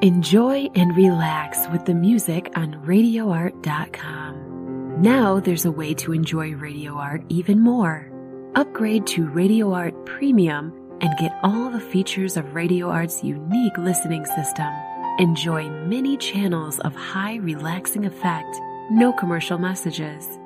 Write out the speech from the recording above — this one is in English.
Enjoy and relax with the music on RadioArt.com. Now there's a way to enjoy Radio Art even more. Upgrade to Radio Art Premium and get all the features of Radio Art's unique listening system. Enjoy many channels of high relaxing effect, no commercial messages.